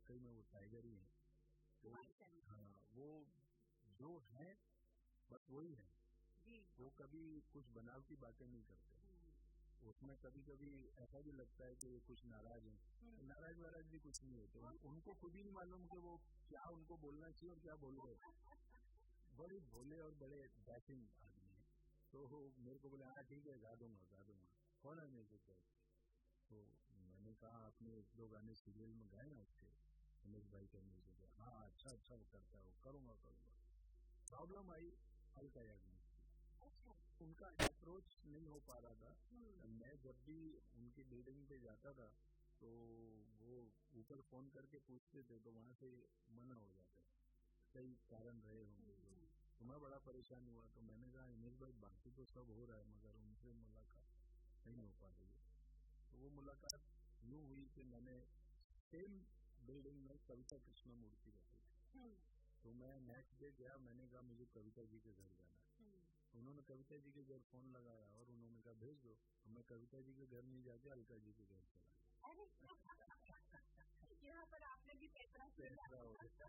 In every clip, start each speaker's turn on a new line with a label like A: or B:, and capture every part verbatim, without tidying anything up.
A: वाकई में वो टाइगर ही है। तो हाँ, वो जो है बस वही है, वो कभी कुछ बनावटी बातें नहीं करते। उसमें कभी कभी ऐसा भी लगता है कि कुछ नाराज हैं, तो नाराज वाराज भी कुछ नहीं होते, उनको खुद ही नहीं मालूम कि वो क्या उनको बोलना चाहिए और क्या बोल रहे हैं। बड़े भोले और बड़े डैशिंग आदमी हैं। तो मेरे को बोले हाँ ठीक है गा दूंगा गा दूंगा कौन है मेरे को। तो मैंने कहा आपने एक दो गाने सीरियल में गाए ना उसके हिमेश भाई के म्यूजिक है। हाँ अच्छा अच्छा वो करता है, वो करूँगा करूँगा। प्रॉब्लम आई अलका याग्निक की, उनका अप्रोच नहीं हो पा रहा था। मैं जब भी उनकी बिल्डिंग पे जाता था तो वो ऊपर फोन करके पूछते थे तो वहाँ से मना हो जाता है, कई कारण रहे होंगे जो। तो मैं बड़ा परेशान हुआ, तो मैंने कहा हिमेश भाई बाकी तो सब हो रहा है मगर उनसे मुलाकात नहीं हो पा रही है। तो वो मुलाकात यूँ हुई कि मैंने सेम बिल्डिंग में कविता कृष्णमूर्ति रहती थी, तो मैं नेक्स्ट डे गया, मैंने कहा मुझे कविता जी के घर जाना है। उन्होंने कविता जी के घर फोन लगाया और उन्होंने कहा भेज दो। मैं कविता जी के घर नहीं जाके अलका जी के घर चला गया।
B: यहाँ पर आपने भी पैसा
A: हो गया।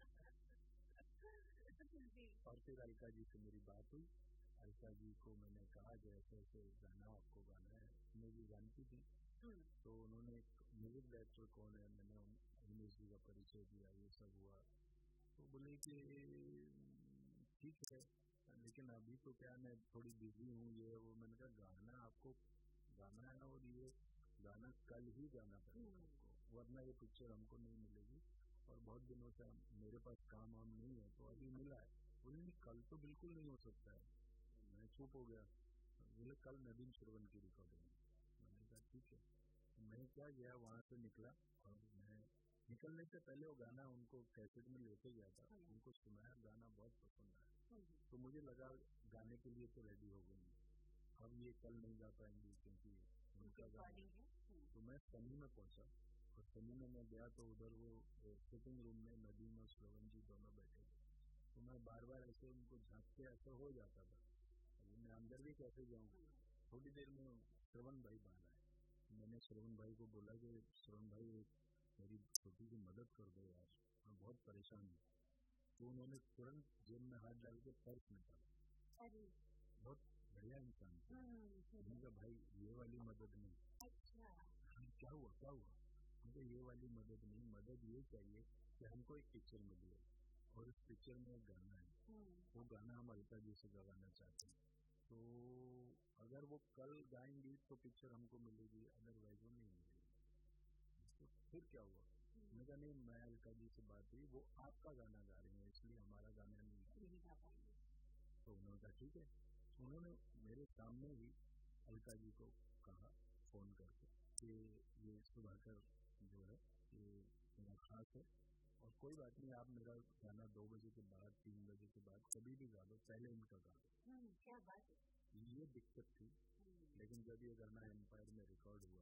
A: और फिर अलका जी से मेरी बात हुई। अलका जी को मैंने कहा कि ऐसे ऐसे गाना आपको गाना है, मुझे जानती थी। तो उन्होंने एक म्यूजिक डायरेक्टर कौन है, मैंने हिमेश जी का परिचय दिया, ये सब हुआ। तो बोले कि ठीक है लेकिन अभी तो क्या मैं थोड़ी बिजी हूँ ये वो। मैंने कहा गाना आपको गाना है और ये गाना कल ही गाना पड़ेगा आपको, वरना ये पिक्चर हमको नहीं मिलेगी और बहुत दिनों से मेरे पास काम वाम नहीं है तो अभी मिला है। बोले कल तो बिल्कुल नहीं हो सकता है। मैं चुप हो गया। बोले कल नदीम श्रवण की रिकॉर्डिंग है। मैंने कहा ठीक है। मैं क्या गया वहाँ से निकला और मैं निकलने से पहले वो गाना उनको कैसेट में लेके गया था, उनको सुनाया, गाना बहुत पसंद आया। तो मुझे लगा गाने के लिए तो रेडी हो गई, अब ये कल नहीं गा पाएंगी क्योंकि उनका गाना है। तो मैं सनी में पहुंचा और सनी में मैं गया तो उधर वो सिटिंग रूम में नदीम और श्रवण जी दोनों बैठे थे। तो मैं बार बार ऐसे उनको झांकते ऐसा हो जाता था, मैं अंदर भी कैसे जाऊँ। थोड़ी देर में श्रवण भाई बाहर आए, मैंने श्रवण भाई को बोला कि श्रवण भाई मेरी छोटी सी मदद कर दो यार, मैं बहुत परेशान हूँ। तो उन्होंने तुरंत जेब में हाथ डाल के पर्स निकाला। बहुत बढ़िया इंसान थे। मैंने कहा भाई ये वाली मदद नहीं।
B: अच्छा
A: क्या हुआ क्या हुआ? मुझे ये वाली मदद नहीं, मदद ये चाहिए कि हमको एक पिक्चर मिली है और इस पिक्चर में एक गाना है, वो गाना हम अलका जी से गवाना चाहते हैं। तो अगर वो कल गाएंगी तो पिक्चर हमको मिलेगी, अदरवाइज वो नहीं मिलेगी। तो फिर क्या हुआ? मैं कहा नहीं, मैं अलका जी से बात हुई, वो आपका गाना गा रही है इसलिए हमारा गाना नहीं गा पाएंगे। तो उन्होंने कहा ठीक है। उन्होंने मेरे सामने ही अलका जी को कहा फोन करके कि ये सुधाकर जो है ये मेरा खास है और कोई बात नहीं, आप मेरा गाना दो बजे के बाद तीन बजे के बाद कभी भी गा दो, पहले इनका गा दो।
B: क्या बात है।
A: ये दिक्कत थी, लेकिन जब ये गाना एम्पायर में रिकॉर्ड हुआ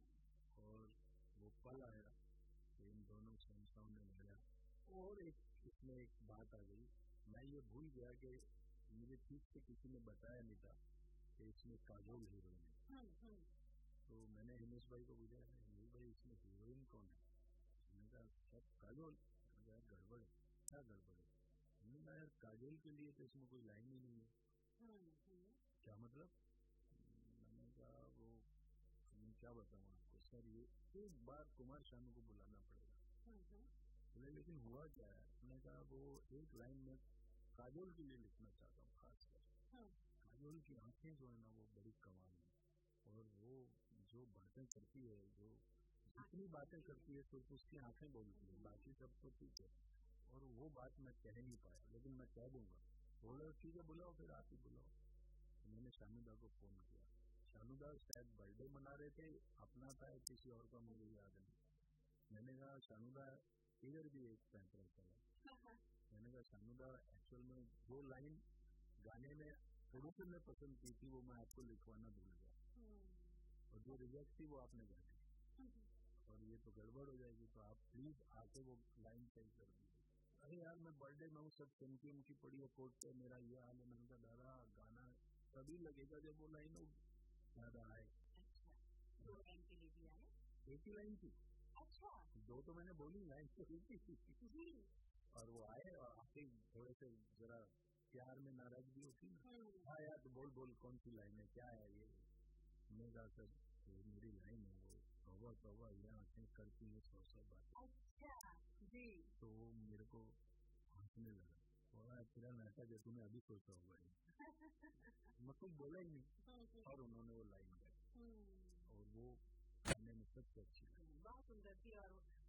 A: और वो पल आया तो इन दोनों संस्थाओं ने मिला और एक इसमें एक बात आ गई, मैं ये भूल गया कि मुझे ठीक से किसी ने बताया नहीं था कि इसमें काजोल हीरोइन है। तो मैंने हिमेश भाई को पूछा, हिमेश भाई इसमें हीरोइन कौन है? मैंने कहा सब काजोल। गड़बड़ है, क्या गड़बड़ है? मैंने कहा यार काजोल के लिए तो इसमें कोई लाइन ही नहीं है। क्या मतलब? मैंने कहा वो मैं क्या बताऊँ आपको सर, ये एक बार कुमार शानू को बुलाना पड़ेगा। बोले लेकिन हुआ क्या है? मैंने कहा वो एक लाइन में काजोल के लिए लिखना चाहता हूँ खास कर। काजोल की आंखें जो है ना वो बड़ी कमाल है और वो जो बातें करती है, जो जितनी बातें करती है सिर्फ उसकी आंखें बोलती है, बाकी सब तो ठीक है। और वो बात मैं कह नहीं पाया, लेकिन मैं कह दूंगा। बोला ठीक है बुलाओ, फिर आप ही बुलाओ। तो मैंने शानूदा को फोन किया। शानूदा शायद बर्थडे मना रहे थे, अपना था किसी और का मुझे याद नहीं। मैंने कहा शानूदा इधर भी एक पैंतरा चला। मैंने कहा शानूदा एक्चुअल में जो लाइन गाने में प्रोड्यूसर ने पसंद की थी वो मैं आपको लिखवाना भूल गया और जो रिजेक्ट थी वो आपने गा दी और ये तो गड़बड़ हो जाएगी, तो आप प्लीज आके वो लाइन सही कर दीजिए। अरे यार मैं बर्थडे में हूँ, सब चमकी उमकी पड़ी है कोर्ट पे, मेरा ये हाल है। मैंने कहा दादा गाना तभी लगेगा जब वो लाइन हो ज्यादा आए।
B: अच्छा, दो लाइन के लिए दिया है,
A: एक ही लाइन थी।
B: अच्छा।
A: दो तो मैंने बोली, लाइन तो रुकी थी
B: जी।
A: और वो आए और आके थोड़े से जरा प्यार में नाराजगी होती ना, हाँ यार तो बोल बोल कौन सी लाइन है, क्या है ये, मैं कहा सर ये मेरी लाइन है, वो तौबा तौबा ये आंखें करती है सौ सौ बातें।
B: अच्छा जी।
A: तो वो मेरे को हंसने लगा, बोला तेरा नाटक है, तुम्हें अभी सोचा होगा ये। मैं कुछ बोला ही नहीं और उन्होंने वो लाइन गाई और वो गाने में सबसे अच्छी लगी।
B: बहुत सुंदर थी और